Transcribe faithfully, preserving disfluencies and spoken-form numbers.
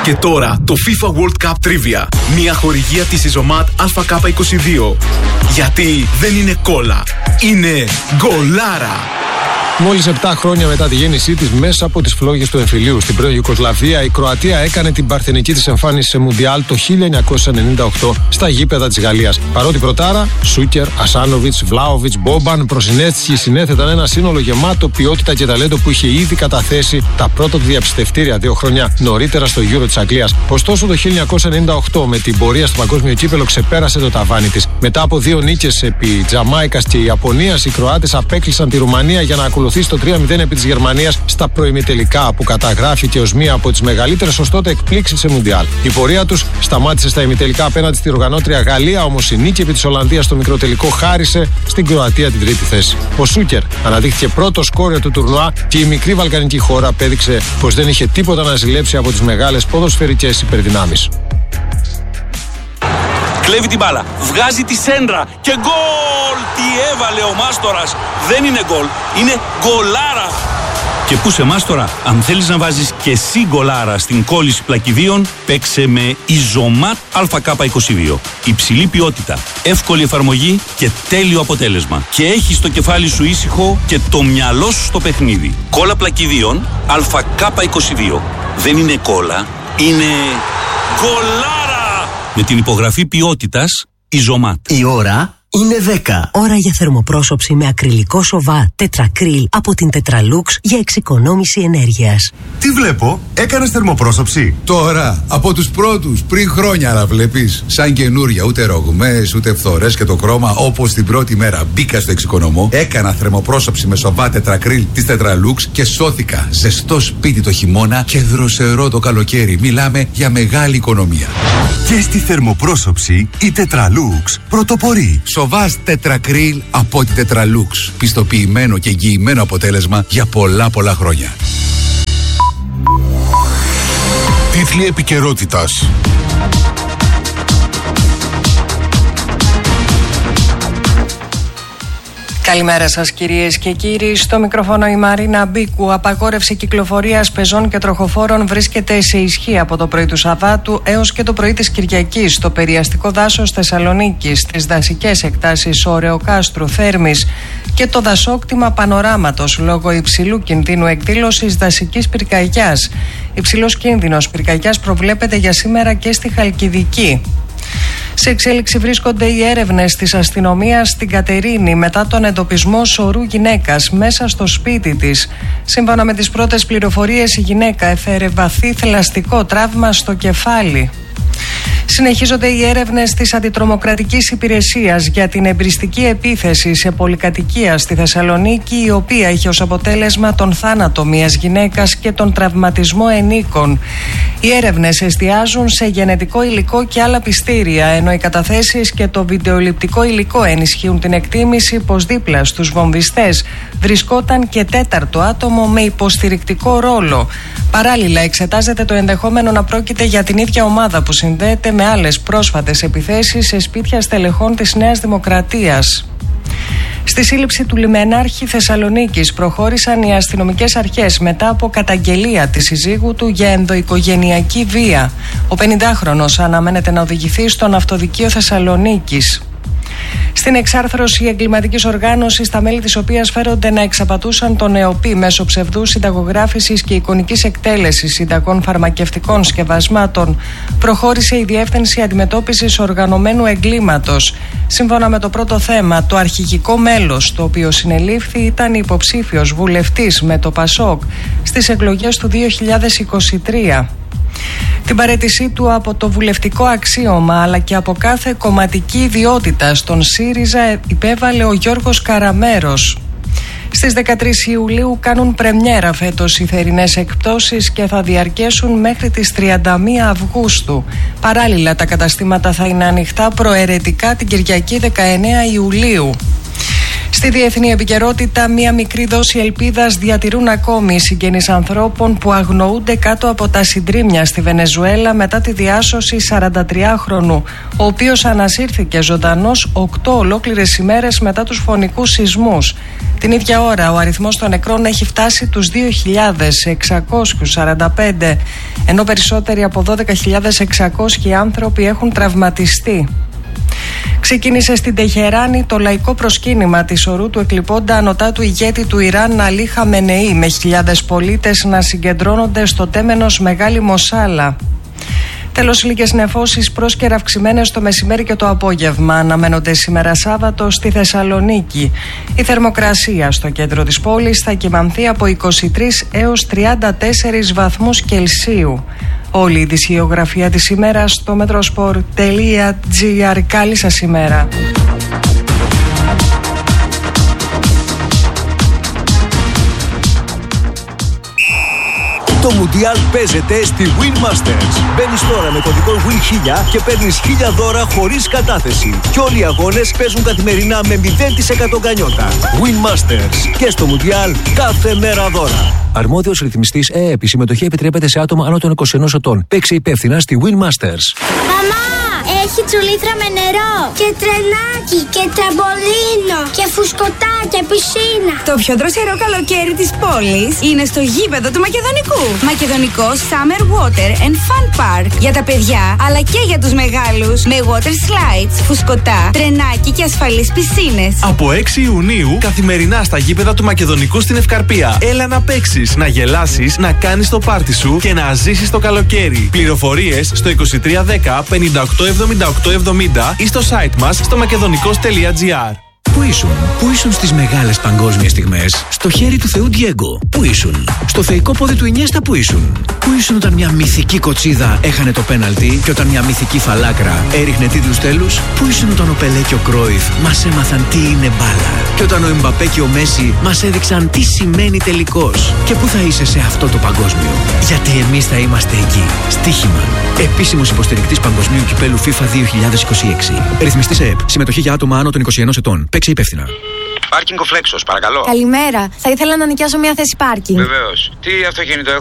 Και τώρα το FIFA World Cup Trivia. Μια χορηγία της Ιζωμάτ Α Κ είκοσι δύο. Γιατί δεν είναι κόλλα, είναι γκολάρα. Μόλις επτά χρόνια μετά τη γέννησή της, μέσα από τις φλόγες του εμφυλίου στην πρώην Ιουγκοσλαβία, η Κροατία έκανε την παρθενική της εμφάνιση σε Μουντιάλ το χίλια εννιακόσια ενενήντα οκτώ στα γήπεδα της Γαλλίας. Παρότι πρωτάρα, Σούκερ, Ασάνοβιτς, Βλάοβιτς, Μπόμπαν προσυνέστηση συνέθεταν ένα σύνολο γεμάτο ποιότητα και ταλέντο που είχε ήδη καταθέσει τα πρώτα του διαψηφτήρια δύο χρόνια νωρίτερα στο Euro της Αγγλίας. Ωστόσο, το χίλια εννιακόσια ενενήντα οκτώ με την πορεία στο παγκόσμιο κύπελο ξεπέρασε το ταβάνι της. Μετά από δύο νίκες επί Τζαμάικας και Ιαπωνίας, οι Κροάτες απέκλεισαν τη Ρουμανία για να ακολουθήσει στο τρία μηδέν επί της Γερμανίας στα προημιτελικά, που καταγράφηκε ως μία από τις μεγαλύτερες ως τότε εκπλήξεις σε Μουντιάλ. Η πορεία τους σταμάτησε στα ημιτελικά απέναντι στη οργανώτρια Γαλλία, όμως η νίκη επί της Ολλανδίας στο μικροτελικό χάρισε στην Κροατία την τρίτη θέση. Ο Σούκερ αναδείχθηκε πρώτο σκόρερ του τουρνουά και η μικρή βαλκανική χώρα απέδειξε πως δεν είχε τίποτα να ζηλέψει από τις μεγάλες ποδοσφαιρικές υπερδυνάμεις. Κλέβει την μπάλα, βγάζει τη σέντρα και γκολ! Τι έβαλε ο Μάστορας! Δεν είναι γκολ, είναι γκολάρα! Και πού σε Μάστορα, αν θέλεις να βάζεις και εσύ γκολάρα στην κόλληση πλακιδίων, παίξε με Ιζωμάτ Α Κ είκοσι δύο. Υψηλή ποιότητα, εύκολη εφαρμογή και τέλειο αποτέλεσμα. Και έχεις το κεφάλι σου ήσυχο και το μυαλό σου στο παιχνίδι. Κόλλα πλακιδίων Α Κ είκοσι δύο. Δεν είναι κόλλα, είναι γκολάρα! Με την υπογραφή ποιότητας Ιζωμάτ. Η ώρα είναι δέκα. Ώρα για θερμοπρόσωψη με ακριλικό σοβά τετρακρίλ από την Tetralux για εξοικονόμηση ενέργειας. Τι βλέπω, έκανες θερμοπρόσωψη? Τώρα, από τους πρώτους, πριν χρόνια, αλλά βλέπεις. Σαν καινούρια, ούτε ρογμές, ούτε φθορές και το χρώμα, όπως την πρώτη μέρα μπήκα στο εξοικονομώ. Έκανα θερμοπρόσωψη με σοβά τετρακρίλ της Tetralux και σώθηκα. Ζεστό σπίτι το χειμώνα και δροσερό το καλοκαίρι. Μιλάμε για μεγάλη οικονομία. Και στη θερμοπρόσωψη η Tetralux πρωτοπορεί. Σοβάς τετρακρίλ από τη Tetralux. Πιστοποιημένο και εγγυημένο αποτέλεσμα για πολλά πολλά χρόνια. Τίτλοι επικαιρότητας. Καλημέρα σας κυρίες και κύριοι. Στο μικρόφωνο η Μαρίνα Μπίκου. Απαγόρευση κυκλοφορίας πεζών και τροχοφόρων βρίσκεται σε ισχύ από το πρωί του Σαββάτου έως και το πρωί της Κυριακής στο περιαστικό δάσος Θεσσαλονίκης, στις δασικές εκτάσεις Ωρεοκάστρου, Θέρμης και το δασόκτημα Πανοράματος λόγω υψηλού κινδύνου εκδήλωσης δασικής πυρκαγιάς. Υψηλός κίνδυνος πυρκαγιάς προβλέπεται για σήμερα και στη Χαλκιδική. Σε εξέλιξη βρίσκονται οι έρευνες της αστυνομίας στην Κατερίνη μετά τον εντοπισμό σωρού γυναίκας μέσα στο σπίτι της. Σύμφωνα με τις πρώτες πληροφορίες, η γυναίκα έφερε βαθύ θελαστικό τραύμα στο κεφάλι. Συνεχίζονται οι έρευνες της Αντιτρομοκρατικής Υπηρεσίας για την εμπριστική επίθεση σε πολυκατοικία στη Θεσσαλονίκη, η οποία είχε ως αποτέλεσμα τον θάνατο μιας γυναίκας και τον τραυματισμό ενίκων. Οι έρευνες εστιάζουν σε γενετικό υλικό και άλλα πιστήρια, ενώ οι καταθέσεις και το βιντεοληπτικό υλικό ενισχύουν την εκτίμηση πως δίπλα στους βομβιστές βρισκόταν και τέταρτο άτομο με υποστηρικτικό ρόλο. Παράλληλα, εξετάζεται το ενδεχόμενο να πρόκειται για την ίδια ομάδα που συνδέεται με άλλες πρόσφατες επιθέσεις σε σπίτια στελεχών της Νέας Δημοκρατίας. Στη σύλληψη του λιμενάρχη Θεσσαλονίκης προχώρησαν οι αστυνομικές αρχές μετά από καταγγελία της συζύγου του για ενδοοικογενειακή βία. Ο πενηντάχρονος αναμένεται να οδηγηθεί στο ναυτοδικείο Θεσσαλονίκης. Στην εξάρθρωση εγκληματικής οργάνωσης, τα μέλη της οποίας φέρονται να εξαπατούσαν τον ΕΟΠΗ μέσω ψευδούς συνταγογράφησης και εικονικής εκτέλεσης συνταγών φαρμακευτικών σκευασμάτων, προχώρησε η Διεύθυνση Αντιμετώπισης Οργανωμένου Εγκλήματος. Σύμφωνα με το πρώτο θέμα, το αρχηγικό μέλος το οποίο συνελήφθη ήταν υποψήφιος βουλευτής με το ΠΑΣΟΚ στις εκλογές του δύο χιλιάδες είκοσι τρία. Την παραίτησή του από το βουλευτικό αξίωμα αλλά και από κάθε κομματική ιδιότητα στον ΣΥΡΙΖΑ υπέβαλε ο Γιώργος Καραμέρος. Στις δεκατρείς Ιουλίου κάνουν πρεμιέρα φέτος οι θερινές εκπτώσεις και θα διαρκέσουν μέχρι τις τριάντα μία Αυγούστου. Παράλληλα, τα καταστήματα θα είναι ανοιχτά προαιρετικά την Κυριακή δεκαεννέα Ιουλίου. Στη διεθνή επικαιρότητα, μία μικρή δόση ελπίδας διατηρούν ακόμη οι συγγενείς ανθρώπων που αγνοούνται κάτω από τα συντρίμμια στη Βενεζουέλα μετά τη διάσωση σαραντατριάχρονου, ο οποίος ανασύρθηκε ζωντανός οκτώ ολόκληρες ημέρες μετά τους φωνικούς σεισμούς. Την ίδια ώρα, ο αριθμός των νεκρών έχει φτάσει τους δύο χιλιάδες εξακόσιους σαράντα πέντε, ενώ περισσότεροι από δώδεκα χιλιάδες εξακόσιοι άνθρωποι έχουν τραυματιστεί. Ξεκίνησε στην Τεχεράνη το λαϊκό προσκύνημα της ορού του εκλειπώντα ανωτάτου ηγέτη του Ιράν Αλή Χαμενεή, με χιλιάδες πολίτες να συγκεντρώνονται στο τέμενος Μεγάλη Μοσάλα. Τέλος, λίγες νεφώσεις πρόσκαιρα αυξημένες το μεσημέρι και το απόγευμα αναμένονται σήμερα Σάββατο στη Θεσσαλονίκη. Η θερμοκρασία στο κέντρο της πόλης θα κυμανθεί από είκοσι τρεις έως τριάντα τέσσερις βαθμούς Κελσίου. Όλη η ειδησιογραφία της ημέρας στο metrosport τελεία gr. Καλή σας ημέρα. Το Μουντιάλ παίζεται στη Win Masters. Μπαίνεις τώρα με κωδικό Win χίλια και παίρνεις χίλια δώρα χωρίς κατάθεση. Και όλοι οι αγώνες παίζουν καθημερινά με μηδέν τοις εκατό γκανιότα. Win Masters. Και στο Μουντιάλ κάθε μέρα δώρα. Αρμόδιος ρυθμιστής ΕΕΠ. Η συμμετοχή επιτρέπεται σε άτομα άνω των είκοσι ενός ετών. Παίξε υπεύθυνα στη Win Masters. Μαμά, έχει τσουλήθρα με νερό και τρενάκι και τραμπολίνο και φουσκωτά και πισίνα. Το πιο δροσερό καλοκαίρι της πόλης είναι στο γήπεδο του Μακεδονικού. Μακεδονικό Summer Water and Fun Park. Για τα παιδιά αλλά και για τους μεγάλους. Με water slides, φουσκωτά, τρενάκι και ασφαλείς πισίνες. Από έξι Ιουνίου καθημερινά στα γήπεδα του Μακεδονικού στην Ευκαρπία. Έλα να παίξεις, να γελάσεις, να κάνεις το πάρτι σου και να ζήσεις το καλοκαίρι. Πληροφορίες στο είκοσι τρία δέκα πενήντα οκτώ εβδομήντα οκτώ εβδομήντα ή στο site μας στο μακεδονικός τελεία gr. Πού ήσουν, πού ήσουν στις μεγάλες παγκόσμιες στιγμές? Στο χέρι του Θεού Ντιέγκο. Πού ήσουν? Στο θεϊκό πόδι του Ινιέστα. Πού ήσουν? Πού ήσουν όταν μια μυθική κοτσίδα έχανε το πέναλτι και όταν μια μυθική φαλάκρα έριχνε τίτλους τέλους? Πού ήσουν όταν ο Πελέ και ο Κρόιφ μας έμαθαν τι είναι μπάλα? Και όταν ο Εμπαπέ και ο Μέση μας έδειξαν τι σημαίνει τελικός? Και πού θα είσαι σε αυτό το παγκόσμιο? Γιατί εμείς θα είμαστε εκεί. Στοίχημα. Επίσημος υποστηρικτής Παγκοσμίου Κυπέλου FIFA δύο χιλιάδες είκοσι έξι. Ρυθμιστής ΕΕΠ. Συμμετοχή για άτομα άνω των είκοσι ενός ετών. Παίξε υπεύθυνα. Πάρκινγκ ο Φλέξος, παρακαλώ. Καλημέρα. Θα ήθελα να νοικιάσω μια θέση πάρκινγκ. Βεβαίως. Τι αυτοκίνητο έχω?